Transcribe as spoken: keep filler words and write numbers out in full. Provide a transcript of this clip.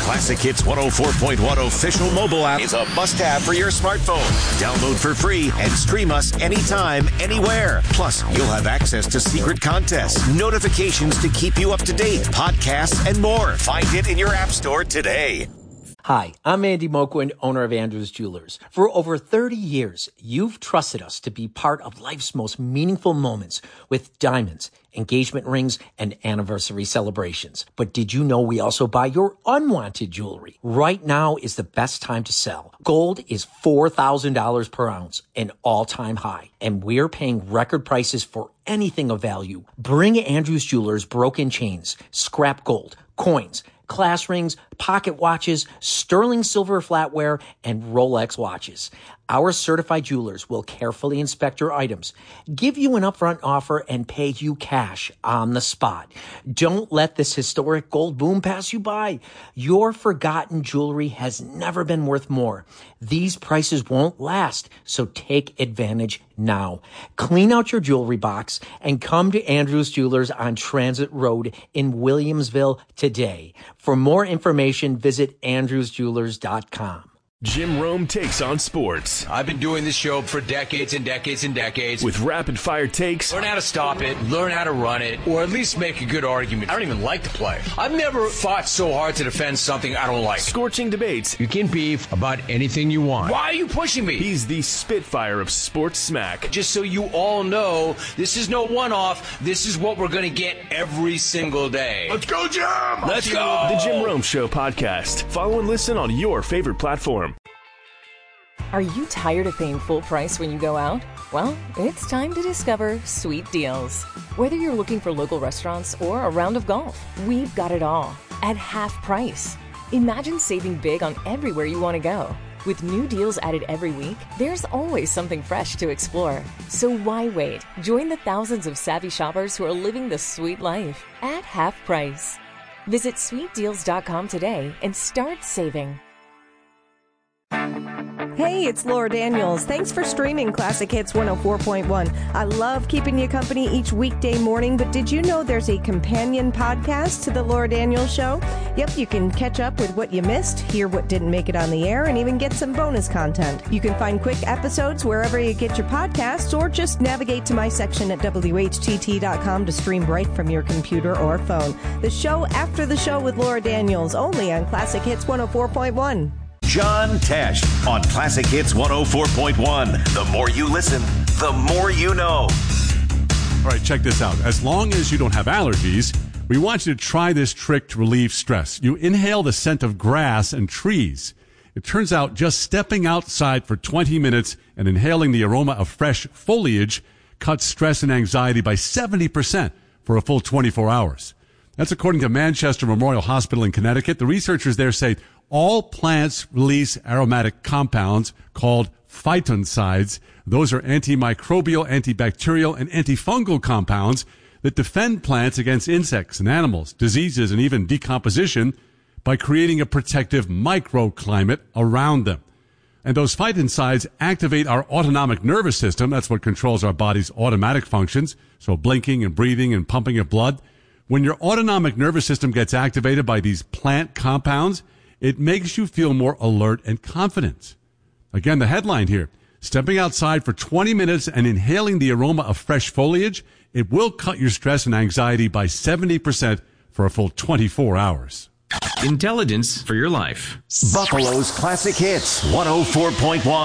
Classic Hits one oh four point one official mobile app is a must-have for your smartphone. Download for free and stream us anytime, anywhere. Plus, you'll have access to secret contests, notifications to keep you up to date, podcasts, and more. Find it in your app store today. Hi, I'm Andy Moquin, owner of Andrews Jewelers. For over thirty years, you've trusted us to be part of life's most meaningful moments with diamonds, engagement rings, and anniversary celebrations. But did you know we also buy your unwanted jewelry? Right now is the best time to sell. Gold is four thousand dollars per ounce, an all-time high, and we're paying record prices for anything of value. Bring Andrews Jewelers broken chains, scrap gold, coins, class rings, pocket watches, sterling silver flatware, and Rolex watches. Our certified jewelers will carefully inspect your items, give you an upfront offer, and pay you cash on the spot. Don't let this historic gold boom pass you by. Your forgotten jewelry has never been worth more. These prices won't last, so take advantage now. Clean out your jewelry box and come to Andrews Jewelers on Transit Road in Williamsville today. For more information, visit andrews jewelers dot com. Jim Rome takes on sports. I've been doing this show for decades and decades and decades. With rapid-fire takes. Learn how to stop it, learn how to run it, or at least make a good argument. I don't even like to play. I've never fought so hard to defend something I don't like. Scorching debates. You can beef about anything you want. Why are you pushing me? He's the Spitfire of sports smack. Just so you all know, this is no one-off. This is what we're going to get every single day. Let's go, Jim! Let's go! The Jim Rome Show podcast. Follow and listen on your favorite platform. Are you tired of paying full price when you go out? Well, it's time to discover Sweet Deals. Whether you're looking for local restaurants or a round of golf, we've got it all at half price. Imagine saving big on everywhere you want to go. With new deals added every week, there's always something fresh to explore. So why wait? Join the thousands of savvy shoppers who are living the sweet life at half price. Visit sweet deals dot com today and start saving. Hey, it's Laura Daniels. Thanks for streaming Classic Hits one oh four point one. I love keeping you company each weekday morning, but did you know there's a companion podcast to the Laura Daniels Show? Yep, you can catch up with what you missed, hear what didn't make it on the air, and even get some bonus content. You can find quick episodes wherever you get your podcasts, or just navigate to my section at W H T T dot com to stream right from your computer or phone. The show after the show with Laura Daniels, only on Classic Hits one oh four point one. John Tesh on Classic Hits one oh four point one. The more you listen, the more you know. All right, check this out. As long as you don't have allergies, we want you to try this trick to relieve stress. You inhale the scent of grass and trees. It turns out just stepping outside for twenty minutes and inhaling the aroma of fresh foliage cuts stress and anxiety by seventy percent for a full twenty-four hours. That's according to Manchester Memorial Hospital in Connecticut. The researchers there say all plants release aromatic compounds called phytoncides. Those are antimicrobial, antibacterial, and antifungal compounds that defend plants against insects and animals, diseases, and even decomposition by creating a protective microclimate around them. And those phytoncides activate our autonomic nervous system. That's what controls our body's automatic functions, so blinking and breathing and pumping of blood. When your autonomic nervous system gets activated by these plant compounds, it makes you feel more alert and confident. Again, the headline here, stepping outside for twenty minutes and inhaling the aroma of fresh foliage, it will cut your stress and anxiety by seventy percent for a full twenty-four hours. Intelligence for your life. Buffalo's Classic Hits one oh four point one.